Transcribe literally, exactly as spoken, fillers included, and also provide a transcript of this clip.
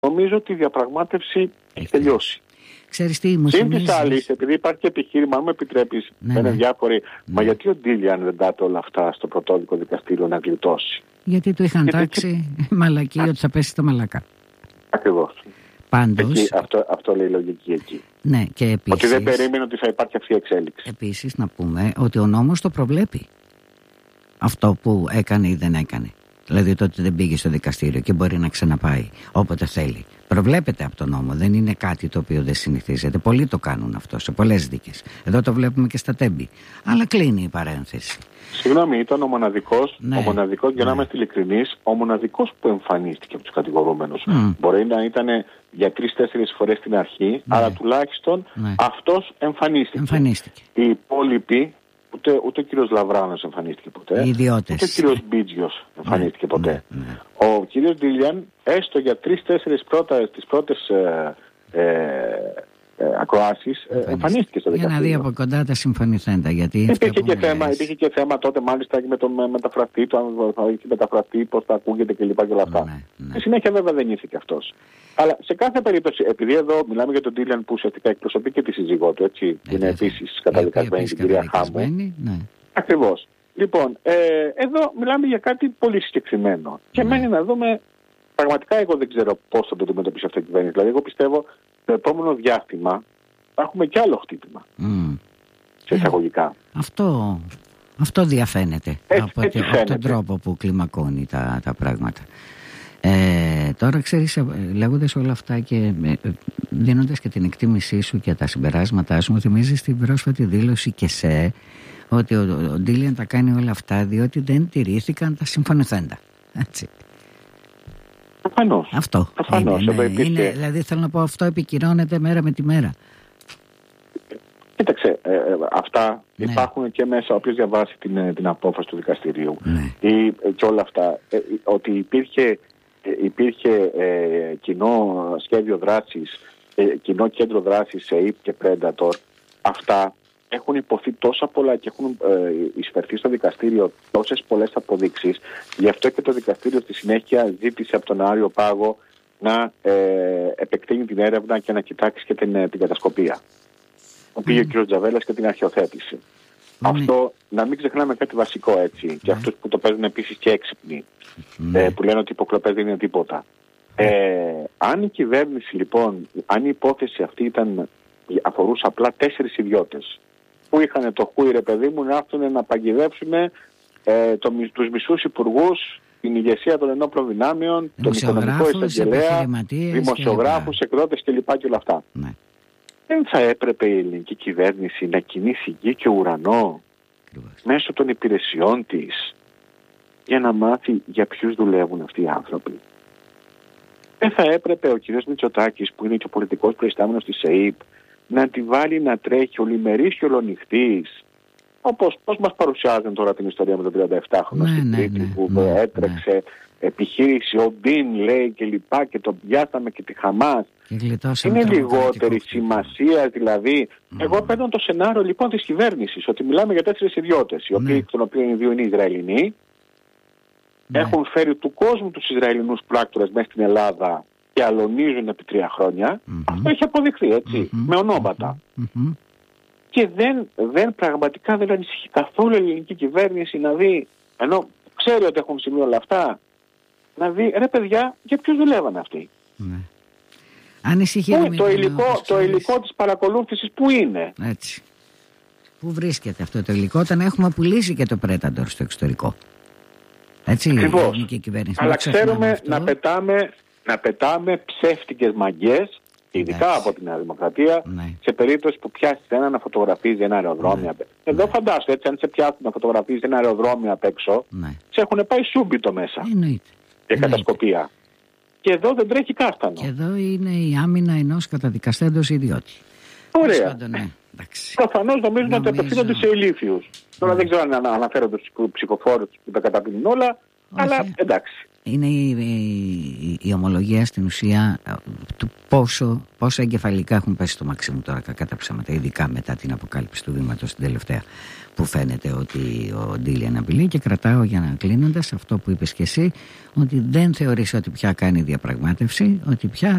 νομίζω ότι η διαπραγμάτευση έχει τελειώσει. Ξέρεις τι μου Συν της άλλης, επειδή υπάρχει και επιχείρημα, αν μου επιτρέπεις, ναι, είναι ναι. διάφοροι, ναι. Μα γιατί ο Ντίλιαν δεν τάπε όλα αυτά στο πρωτόδικο δικαστήριο να γλιτώσει? Γιατί του είχαν γιατί... τάξει μαλακή ότι θα πέσει το μαλακά. Ακριβώς. Πάντως, εκεί, αυτό, αυτό λέει η λογική εκεί. Ναι, και επίσης, ότι δεν περίμενε ότι θα υπάρχει αυτή η εξέλιξη. Επίσης να πούμε ότι ο νόμος το προβλέπει. Αυτό που έκανε ή δεν έκανε. Δηλαδή το ότι δεν πήγε στο δικαστήριο και μπορεί να ξαναπάει όποτε θέλει. Προβλέπεται από τον νόμο, δεν είναι κάτι το οποίο δεν συνηθίζεται. Πολλοί το κάνουν αυτό σε πολλές δίκες. Εδώ το βλέπουμε και στα Τέμπη. Αλλά κλείνει η παρένθεση. Συγγνώμη, ήταν ο μοναδικός, ναι, ο μοναδικός ναι. για να είμαστε ειλικρινείς, ο μοναδικός που εμφανίστηκε από τους κατηγορούμενους. Mm. Μπορεί να ήταν για τρεις-τέσσερις φορές στην αρχή, ναι. αλλά τουλάχιστον ναι. αυτός εμφανίστηκε. εμφανίστηκε. Οι υπόλοιποι, ούτε, ούτε ο κύριος Λαβράνος εμφανίστηκε ποτέ, οι ιδιώτες. ούτε ο κύριος Μπίτζιος εμφανίστηκε ναι. ποτέ. Ναι. Ναι. Ο κύριος Ντίλιαν, έστω για τρεις-τέσσερις τις πρώτες ε, ε, Ε, ακροάσεις, ε, εμφανίστηκε στο δικαστήριο. Για να δει από κοντά τα συμφωνηθέντα. Γιατί υπήρχε, και θέμα, υπήρχε και θέμα τότε μάλιστα με τον μεταφραστή του, αν θα έχει μεταφραστεί, πώς θα ακούγεται κλπ. Και όλα αυτά. Ναι, ναι. Στη συνέχεια βέβαια δεν ήρθε και αυτός. Αλλά σε κάθε περίπτωση, επειδή εδώ μιλάμε για τον Ντίλιαν που ουσιαστικά εκπροσωπεί και τη σύζυγό του, έτσι, ε, είναι επίσης καταδικασμένη, την κυρία Χάμου. Ναι. Ακριβώς. Λοιπόν, ε, εδώ μιλάμε για κάτι πολύ συγκεκριμένο. Ναι. Και μένει να δούμε, πραγματικά εγώ δεν ξέρω πώς θα το αντιμετωπίσει αυτή η κυβέρνηση. Δηλαδή, εγώ πιστεύω το επόμενο διάστημα θα έχουμε κι άλλο χτύπημα. Mm. Σε εισαγωγικά. Ε, αυτό, αυτό διαφαίνεται έτσι, από, έτσι από τον τρόπο που κλιμακώνει τα, τα πράγματα. Ε, τώρα ξέρεις, λέγοντας όλα αυτά και δίνοντας και την εκτίμησή σου και τα συμπεράσματά σου, μου θυμίζεις την πρόσφατη δήλωση και σε ότι ο, ο Ντίλιαν τα κάνει όλα αυτά διότι δεν τηρήθηκαν τα συμφωνηθέντα. Έτσι. Προφανώς. Αυτό. Προφανώς. Είναι, ναι, είναι, δηλαδή θέλω να πω, αυτό επικυρώνεται μέρα με τη μέρα. Κοίταξε, ε, αυτά ναι. υπάρχουν και μέσα, όποιος διαβάσει την, την απόφαση του δικαστηρίου ναι. ή, και όλα αυτά, ε, ότι υπήρχε, ε, υπήρχε ε, κοινό σχέδιο δράσης, ε, κοινό κέντρο δράσης σε ι πι και Predator, αυτά έχουν υποθεί τόσα πολλά και έχουν ε, εισφερθεί στο δικαστήριο τόσες πολλές αποδείξεις. Γι' αυτό και το δικαστήριο στη συνέχεια ζήτησε από τον Άριο Πάγο να ε, επεκτείνει την έρευνα και να κοιτάξει και την, την κατασκοπία. Mm. Πήγε ο κ. Τζαβέλας και την αρχαιοθέτηση. Mm. Αυτό, να μην ξεχνάμε κάτι βασικό έτσι, mm. και αυτούς που το παίζουν επίσης και έξυπνοι, mm. ε, που λένε ότι οι υποκλοπές δεν είναι τίποτα. Mm. Ε, αν η κυβέρνηση λοιπόν, αν η υπόθεση αυτή ήταν, αφορούσε απλά τέσσερις ιδιώτες, που είχαν το χούι ρε παιδί μου να έρθουν να παγιδεύσουν ε, το, τους μισούς υπουργούς, την ηγεσία των ενόπλων δυνάμεων, τον οικονομικό εισαγγελέα, δημοσιογράφους, εκδότες κλπ. Και όλα αυτά. Ναι. Δεν θα έπρεπε η ελληνική κυβέρνηση να κινήσει γη και ουρανό Λουβάς. μέσω των υπηρεσιών της για να μάθει για ποιους δουλεύουν αυτοί οι άνθρωποι? Δεν θα έπρεπε ο κ. Μητσοτάκης, που είναι και ο πολιτικός προϊστάμενος της ΕΥΠ, να τη βάλει να τρέχει ολημερής και ολονυχτής, όπως πώς μας παρουσιάζουν τώρα την ιστορία με τον τριανταεπτάχρονο στην ναι, Κρήτη, ναι, που ναι, έτρεξε ναι. επιχείρηση ο Ντίν λέει και λοιπά και τον πιάσαμε και τη Χαμάς. Είναι λιγότερη σημασία δηλαδή. Mm. Εγώ παίρνω το σενάριο λοιπόν της κυβέρνησης, ότι μιλάμε για τέσσερις ιδιώτες, οι οποίοι, ναι. των οποίων οι δύο είναι Ισραηλινοί, ναι. έχουν φέρει του κόσμου τους Ισραηλινούς πράκτορες μέσα στην Ελλάδα και αλωνίζουν επί τρία χρόνια. Mm-hmm. Αυτό έχει αποδειχθεί έτσι, mm-hmm. με ονόματα. Mm-hmm. Και δεν, δεν πραγματικά δεν ανησυχεί καθόλου η ελληνική κυβέρνηση να δει, ενώ ξέρει ότι έχουν σημείο όλα αυτά, να δει ρε παιδιά για ποιους δουλεύαν αυτοί. Ναι. Ανησυχεί πού, το, υλικό, το υλικό της παρακολούθησης πού είναι? Έτσι. Πού βρίσκεται αυτό το υλικό όταν έχουμε πουλήσει και το Predator στο εξωτερικό? Έτσι, η ελληνική κυβέρνηση. Αλλά ξέρουμε να πετάμε, να πετάμε ψεύτικες μαγιές, ειδικά έτσι. Από τη Νέα Δημοκρατία, ναι. σε περίπτωση που πιάσει ένα να φωτογραφίζει ένα αεροδρόμιο. Ναι. Εδώ ναι. φαντάσου, έτσι, αν σε πιάσουν να φωτογραφίζει ένα αεροδρόμιο απ' έξω, ναι. σε έχουν πάει σούμπιτο μέσα. Εννοείται. Για κατασκοπία. Και εδώ δεν τρέχει κάστανο. Και εδώ είναι η άμυνα ενός καταδικαστέντος ιδιώτη. Ωραία. Ναι. Προφανώς νομίζουν ότι απευθύνονται σε ηλίθιους. Τώρα δεν ξέρω αν αναφέρονται στους ψηφοφόρους που τα καταπίνουν όλα, όχι. Αλλά εντάξει. Είναι η, η, η ομολογία στην ουσία του πόσο, πόσο εγκεφαλικά έχουν πέσει στο μαξί μου τώρα, κακά τα ψέματα, ειδικά μετά την αποκάλυψη του βήματος την τελευταία, που φαίνεται ότι ο Ντίλιαν απειλεί. Και κρατάω, για να κλείνοντας, αυτό που είπες και εσύ, ότι δεν θεωρείς ότι πια κάνει διαπραγμάτευση, ότι πια